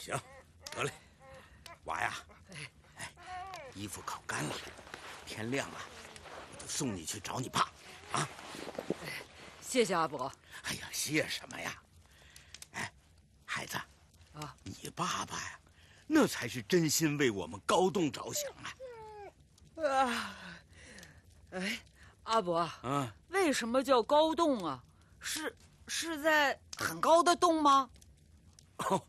行，得嘞，娃呀，哎，衣服烤干了，天亮了，我就送你去找你爸，啊！ 谢谢阿伯。 哎呀，谢什么呀？哎，孩子， 啊， 你爸爸呀，那才是真心为我们高栋着想啊！ 哎，阿伯， 嗯， 为什么叫高洞啊？是在很高的洞吗？ 哦，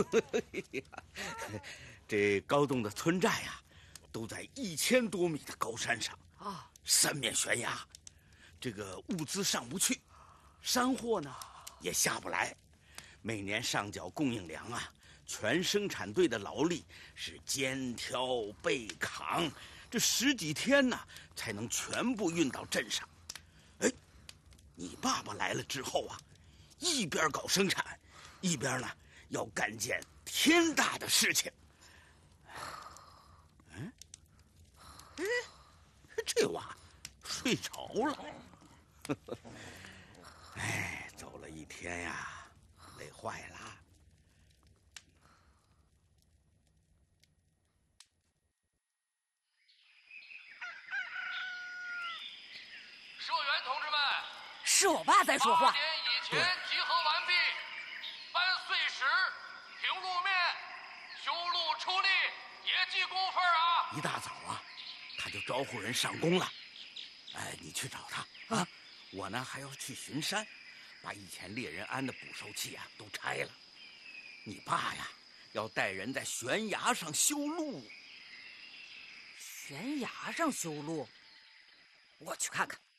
这高栋的村寨呀，都在1000多米的高山上啊， 三面悬崖，这个物资上不去，山货呢也下不来，每年上缴供应粮啊，全生产队的劳力是肩挑背扛，这10几天呢才能全部运到镇上。哎，你爸爸来了之后啊，一边搞生产，一边呢要干件天大的事情。嗯，哎，这娃睡着了。哎，走了一天呀，累坏了。 社员同志们， 是我爸在说话。 8点以前集合完毕，搬碎石、平路面、修路出力，也记工分啊！ 一大早啊，他就招呼人上工了。哎，你去找他啊！我呢还要去巡山，把以前猎人安的捕兽器啊都拆了。你爸呀，要带人在悬崖上修路。 悬崖上修路，我去看看。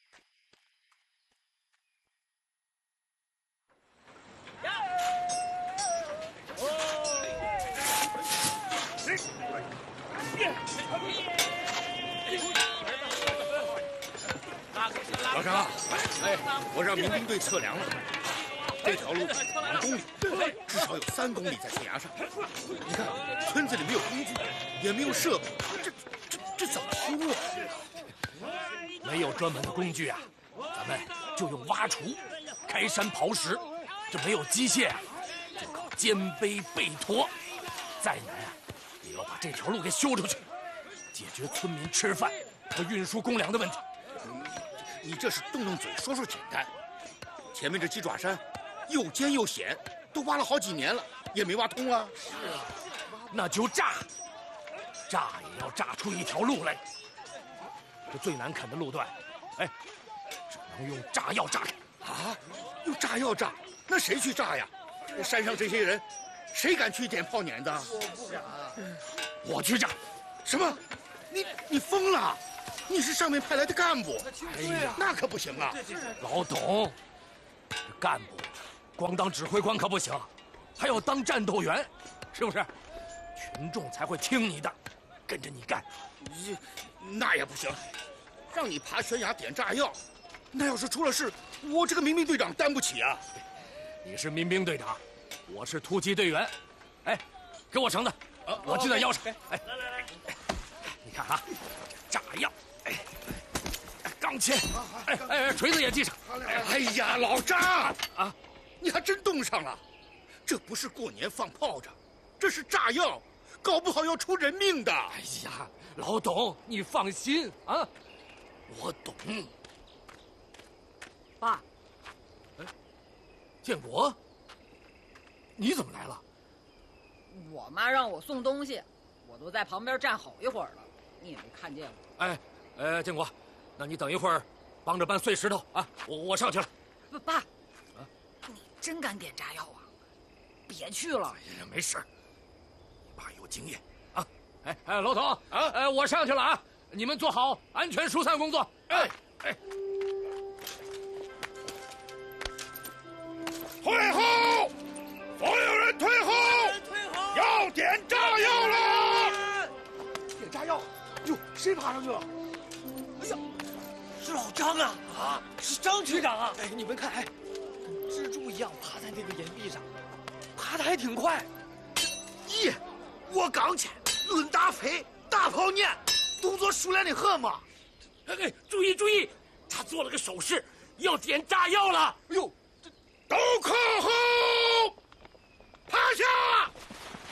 老张，哎，我让民兵队测量了，这条路2公里，至少有3公里在悬崖上。你看，村子里没有工具，也没有设备，这怎么修啊？ 没有专门的工具啊，咱们就用挖锄、开山刨石。这没有机械啊，就靠肩背背驮。再难啊，也要把这条路给修出去，解决村民吃饭和运输公粮的问题。 你这是动动嘴说说简单，前面这鸡爪山又尖又险，都挖了好几年了，也没挖通啊。 是啊，那就炸也要炸出一条路来。这最难啃的路段，哎，只能用炸药炸开。 啊，用炸药炸？那谁去炸呀？山上这些人，谁敢去点炮碾子？ 我不敢。我去炸。 什么？你疯了？你是上面派来的干部， 哎呀， 那可不行啊！ 老董，这干部光当指挥官可不行，还要当战斗员，是不是？群众才会听你的，跟着你干。 那也不行，让你爬悬崖点炸药，那要是出了事，我这个民兵队长担不起啊！ 你是民兵队长，我是突击队员。哎，给我绳子，我系在腰上。哎，来，你看啊，炸药。钢钎，哎，锤子也系上。 哎呀，老张啊，你还真冻上了。这不是过年放炮仗，这是炸药，搞不好要出人命的。 哎呀，老董，你放心啊，我懂。 爸， 哎，建国，你怎么来了？ 我妈让我送东西，我都在旁边站好一会儿了，你也没看见我。 哎，建国。那你等一会儿，帮着搬碎石头啊！我上去了。 爸，啊，你真敢点炸药啊？别去了。 哎呀，没事，你爸有经验啊！哎，老董啊，我上去了啊！你们做好安全疏散工作。哎， 退后！所有人退后！要点炸药了！ 点炸药！哟，谁爬上去了？哎呀！是老张啊！啊，是张局长啊！哎，你们看，哎，跟蜘蛛一样爬在那个岩壁上，爬得还挺快。 咦，我刚去论大飞，大炮念，动作熟练的很嘛。 哎，注意！他做了个手势，要点炸药了。 哎呦，